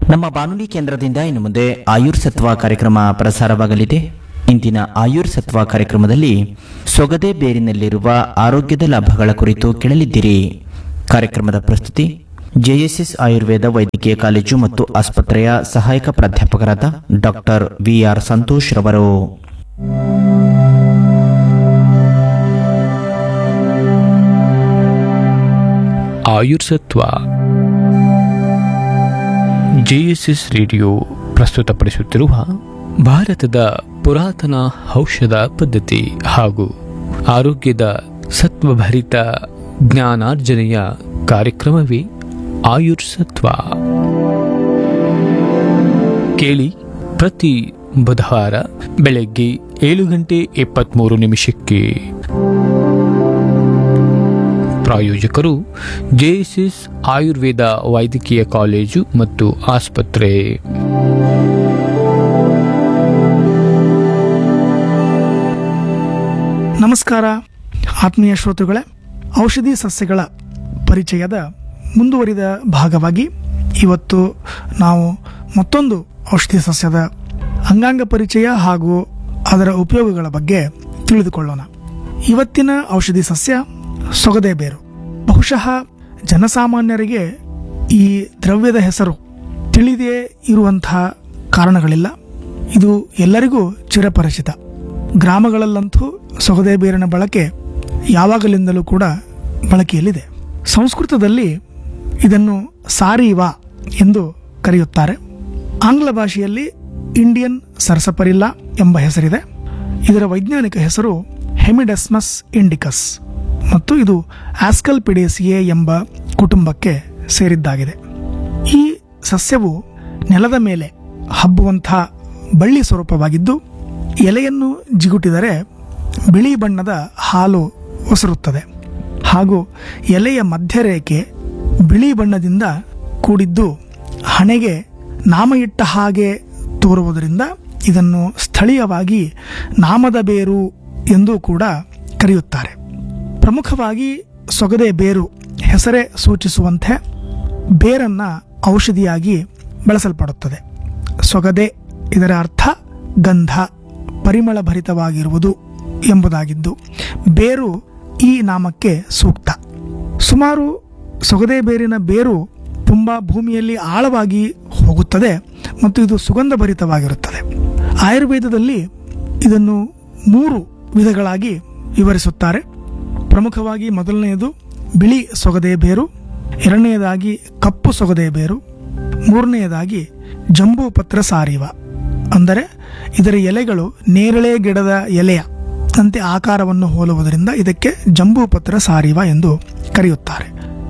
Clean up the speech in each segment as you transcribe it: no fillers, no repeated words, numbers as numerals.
ನಮ್ಮ ಬಾನುಲಿ ಕೇಂದ್ರದಿಂದ ಇನ್ನು ಮುಂದೆ ಆಯುರ್ ಸತ್ವ ಕಾರ್ಯಕ್ರಮ ಪ್ರಸಾರವಾಗಲಿದೆ. ಇಂದಿನ ಆಯುರ್ ಸತ್ವ ಕಾರ್ಯಕ್ರಮದಲ್ಲಿ ಸೊಗದೆ ಬೇರಿನಲ್ಲಿರುವ ಆರೋಗ್ಯದ ಲಾಭಗಳ ಕುರಿತು ಕೇಳಲಿದ್ದೀರಿ. ಕಾರ್ಯಕ್ರಮದ ಪ್ರಸ್ತುತಿ ಜೆಎಸ್ಎಸ್ ಆಯುರ್ವೇದ ವೈದ್ಯಕೀಯ ಕಾಲೇಜು ಮತ್ತು ಆಸ್ಪತ್ರೆಯ ಸಹಾಯಕ ಪ್ರಾಧ್ಯಾಪಕರಾದ ಡಾಕ್ಟರ್ ವಿಆರ್ ಸಂತೋಷ್ ರವರು. ಆಯುರ್ಸತ್ವ ಜೆಎಸ್ಎಸ್ ರೇಡಿಯೋ ಪ್ರಸ್ತುತಪಡಿಸುತ್ತಿರುವ ಭಾರತದ ಪುರಾತನ ಔಷಧ ಪದ್ಧತಿ ಹಾಗೂ ಆರೋಗ್ಯದ ಸತ್ವಭರಿತ ಜ್ಞಾನಾರ್ಜನೆಯ ಕಾರ್ಯಕ್ರಮವೇ ಆಯುರ್ಸತ್ವ. ಕೇಳಿ ಪ್ರತಿ ಬುಧವಾರ ಬೆಳಗ್ಗೆ 7:23 ಪ್ರಾಯೋಜಕರು ಜೆಎಸ್ಎಸ್ ಆಯುರ್ವೇದ ವೈದ್ಯಕೀಯ ಕಾಲೇಜು ಮತ್ತು ಆಸ್ಪತ್ರೆ. ನಮಸ್ಕಾರ ಆತ್ಮೀಯ ಶ್ರೋತೃಗಳೇ, ಔಷಧಿ ಸಸ್ಯಗಳ ಪರಿಚಯದ ಮುಂದುವರಿದ ಭಾಗವಾಗಿ ಇವತ್ತು ನಾವು ಮತ್ತೊಂದು ಔಷಧಿ ಸಸ್ಯದ ಅಂಗಾಂಗ ಪರಿಚಯ ಹಾಗೂ ಅದರ ಉಪಯೋಗಗಳ ಬಗ್ಗೆ ತಿಳಿದುಕೊಳ್ಳೋಣ. ಇವತ್ತಿನ ಔಷಧಿ ಸಸ್ಯ ಸೊಗದೆ ಬೇರು. ಬಹುಶಃ ಜನಸಾಮಾನ್ಯರಿಗೆ ಈ ದ್ರವ್ಯದ ಹೆಸರು ತಿಳಿದೇ ಇರುವಂತಹ ಕಾರಣಗಳಿಲ್ಲ. ಇದು ಎಲ್ಲರಿಗೂ ಚಿರಪರಿಚಿತ. ಗ್ರಾಮಗಳಲ್ಲಂತೂ ಸೊಗದೆ ಬೇರಿನ ಬಳಕೆ ಯಾವಾಗಲಿಂದಲೂ ಕೂಡ ಬಳಕೆಯಲ್ಲಿದೆ. ಸಂಸ್ಕೃತದಲ್ಲಿ ಇದನ್ನು ಸಾರೀವಾ ಎಂದು ಕರೆಯುತ್ತಾರೆ. ಆಂಗ್ಲ ಭಾಷೆಯಲ್ಲಿ ಇಂಡಿಯನ್ ಸರ್ಸಪರಿಲ್ಲಾ ಎಂಬ ಹೆಸರಿದೆ. ಇದರ ವೈಜ್ಞಾನಿಕ ಹೆಸರು ಹೆಮಿಡೆಸ್ಮಸ್ ಇಂಡಿಕಸ್ ಮತ್ತು ಇದು ಆಸ್ಕಲ್ಪಿಡೇಸಿಯೆ ಎಂಬ ಕುಟುಂಬಕ್ಕೆ ಸೇರಿದ್ದಾಗಿದೆ. ಈ ಸಸ್ಯವು ನೆಲದ ಮೇಲೆ ಹಬ್ಬುವಂತಹ ಬಳ್ಳಿ ಸ್ವರೂಪವಾಗಿದ್ದು ಎಲೆಯನ್ನು ಜಿಗುಟಿದರೆ ಬಿಳಿ ಬಣ್ಣದ ಹಾಲು ಒಸರುತ್ತದೆ ಹಾಗೂ ಎಲೆಯ ಮಧ್ಯರೇಖೆ ಬಿಳಿ ಬಣ್ಣದಿಂದ ಕೂಡಿದ್ದು ಹಣೆಗೆ ನಾಮ ಇಟ್ಟ ಹಾಗೆ ತೋರುವುದರಿಂದ ಇದನ್ನು ಸ್ಥಳೀಯವಾಗಿ ನಾಮದ ಬೇರು ಎಂದು ಕೂಡ ಕರೆಯುತ್ತಾರೆ. ಪ್ರಮುಖವಾಗಿ ಸೊಗದೆ ಬೇರು ಹೆಸರೇ ಸೂಚಿಸುವಂತೆ ಬೇರನ್ನ ಔಷಧಿಯಾಗಿ ಬಳಸಲ್ಪಡುತ್ತದೆ. ಸೊಗದೆ ಇದರ ಅರ್ಥ ಗಂಧ, ಪರಿಮಳ ಭರಿತವಾಗಿರುವುದು ಎಂಬುದಾಗಿದ್ದು ಬೇರು ಈ ನಾಮಕ್ಕೆ ಸೂಕ್ತ. ಸುಮಾರು ಸೊಗದೆ ಬೇರಿನ ಬೇರು ತುಂಬಾ ಭೂಮಿಯಲ್ಲಿ ಆಳವಾಗಿ ಹೋಗುತ್ತದೆ ಮತ್ತು ಇದು ಸುಗಂಧ ಭರಿತವಾಗಿರುತ್ತದೆ. ಆಯುರ್ವೇದದಲ್ಲಿ ಇದನ್ನು 3 ವಿಧಗಳಾಗಿ ವಿವರಿಸುತ್ತಾರೆ. ಪ್ರಮುಖವಾಗಿ ಮೊದಲನೆಯದು ಬಿಳಿ ಸೊಗದೆ ಬೇರು, ಎರಡನೆಯದಾಗಿ ಕಪ್ಪು ಸೊಗದೆ ಬೇರು, ಮೂರನೆಯದಾಗಿ ಜಂಬೂ ಪತ್ರ ಸಾರೀವ. ಅಂದರೆ ಇದರ ಎಲೆಗಳು ನೇರಳೆ ಗಿಡದ ಎಲೆಯ ಅಂತೆ ಆಕಾರವನ್ನು ಹೋಲುವುದರಿಂದ ಇದಕ್ಕೆ ಜಂಬೂ ಪತ್ರ ಸಾರೀವ ಎಂದು ಕರೆಯುತ್ತಾರೆ.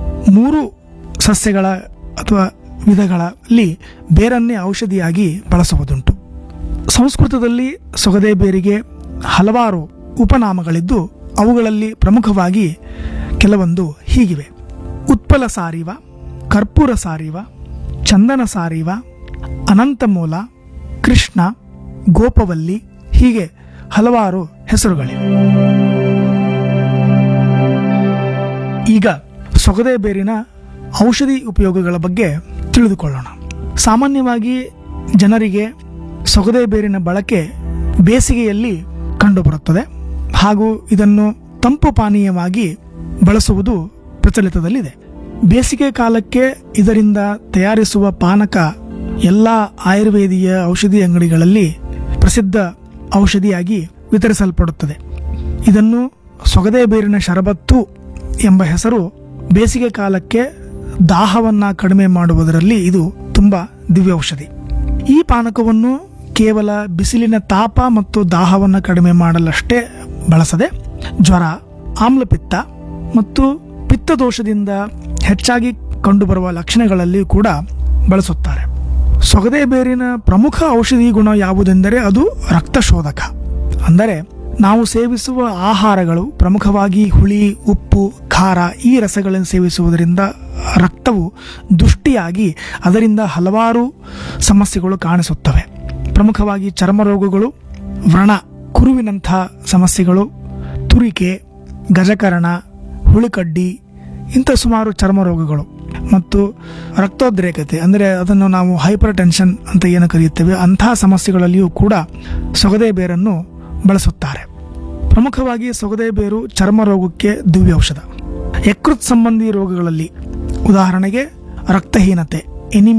3 ಸಸ್ಯಗಳ ಅಥವಾ ವಿಧಗಳಲ್ಲಿ ಬೇರನ್ನೇ ಔಷಧಿಯಾಗಿ ಬಳಸುವುದುಂಟು. ಸಂಸ್ಕೃತದಲ್ಲಿ ಸೊಗದೆ ಬೇರಿಗೆ ಹಲವಾರು ಉಪನಾಮಗಳಿದ್ದು ಅವುಗಳಲ್ಲಿ ಪ್ರಮುಖವಾಗಿ ಕೆಲವೊಂದು ಹೀಗಿವೆ: ಉತ್ಪಲ ಸಾರೀವ, ಕರ್ಪೂರ ಸಾರೀವ, ಚಂದನ ಸಾರೀವ, ಅನಂತಮೂಲ, ಕೃಷ್ಣ, ಗೋಪವಲ್ಲಿ, ಹೀಗೆ ಹಲವಾರು ಹೆಸರುಗಳಿವೆ. ಈಗ ಸೊಗದೆ ಬೇರಿನ ಔಷಧಿ ಉಪಯೋಗಗಳ ಬಗ್ಗೆ ತಿಳಿದುಕೊಳ್ಳೋಣ. ಸಾಮಾನ್ಯವಾಗಿ ಜನರಿಗೆ ಸೊಗದೆ ಬೇರಿನ ಬಳಕೆ ಬೇಸಿಗೆಯಲ್ಲಿ ಕಂಡುಬರುತ್ತದೆ ಹಾಗೂ ಇದನ್ನು ತಂಪು ಪಾನೀಯವಾಗಿ ಬಳಸುವುದು ಪ್ರಚಲಿತದಲ್ಲಿದೆ. ಬೇಸಿಗೆ ಕಾಲಕ್ಕೆ ಇದರಿಂದ ತಯಾರಿಸುವ ಪಾನಕ ಎಲ್ಲ ಆಯುರ್ವೇದೀಯ ಔಷಧಿ ಅಂಗಡಿಗಳಲ್ಲಿ ಪ್ರಸಿದ್ಧ ಔಷಧಿಯಾಗಿ ವಿತರಿಸಲ್ಪಡುತ್ತದೆ. ಇದನ್ನು ಸೊಗದೆ ಬೇರಿನ ಶರಬತ್ತು ಎಂಬ ಹೆಸರು. ಬೇಸಿಗೆ ಕಾಲಕ್ಕೆ ದಾಹವನ್ನ ಕಡಿಮೆ ಮಾಡುವುದರಲ್ಲಿ ಇದು ತುಂಬಾ ದಿವ್ಯ ಔಷಧಿ. ಈ ಪಾನಕವನ್ನು ಕೇವಲ ಬಿಸಿಲಿನ ತಾಪ ಮತ್ತು ದಾಹವನ್ನು ಕಡಿಮೆ ಮಾಡಲಷ್ಟೇ ಬಳಸದೆ ಜ್ವರ, ಆಮ್ಲಪಿತ್ತ ಮತ್ತು ಪಿತ್ತದೋಷದಿಂದ ಹೆಚ್ಚಾಗಿ ಕಂಡುಬರುವ ಲಕ್ಷಣಗಳಲ್ಲಿ ಕೂಡ ಬಳಸುತ್ತಾರೆ. ಸೊಗದೆ ಬೇರಿನ ಪ್ರಮುಖ ಔಷಧಿ ಗುಣ ಯಾವುದೆಂದರೆ ಅದು ರಕ್ತಶೋಧಕ. ಅಂದರೆ ನಾವು ಸೇವಿಸುವ ಆಹಾರಗಳು ಪ್ರಮುಖವಾಗಿ ಹುಳಿ, ಉಪ್ಪು, ಖಾರ ಈ ರಸಗಳನ್ನು ಸೇವಿಸುವುದರಿಂದ ರಕ್ತವು ದುಷ್ಟಿಯಾಗಿ ಅದರಿಂದ ಹಲವಾರು ಸಮಸ್ಯೆಗಳು ಕಾಣಿಸುತ್ತವೆ. ಪ್ರಮುಖವಾಗಿ ಚರ್ಮ ರೋಗಗಳು, ವ್ರಣ, ಕುರುವಿನಂಥ ಸಮಸ್ಯೆಗಳು, ತುರಿಕೆ, ಗಜಕರ್ಣ, ಹುಳುಕಡ್ಡಿ ಇಂಥ ಸುಮಾರು ಚರ್ಮ ರೋಗಗಳು ಮತ್ತು ರಕ್ತೋದ್ರೇಕತೆ ಅಂದರೆ ಅದನ್ನು ನಾವು ಹೈಪರ್ ಟೆನ್ಷನ್ ಅಂತ ಏನು ಕರೆಯುತ್ತೇವೆ ಅಂತಹ ಸಮಸ್ಯೆಗಳಲ್ಲಿಯೂ ಕೂಡ ಸೊಗದೆ ಬೇರನ್ನು ಬಳಸುತ್ತಾರೆ. ಪ್ರಮುಖವಾಗಿ ಸೊಗದೆ ಬೇರು ಚರ್ಮ ರೋಗಕ್ಕೆ ದಿವ್ಯ ಔಷಧ. ಯಕೃತ್ ಸಂಬಂಧಿ ರೋಗಗಳಲ್ಲಿ ಉದಾಹರಣೆಗೆ ರಕ್ತಹೀನತೆ,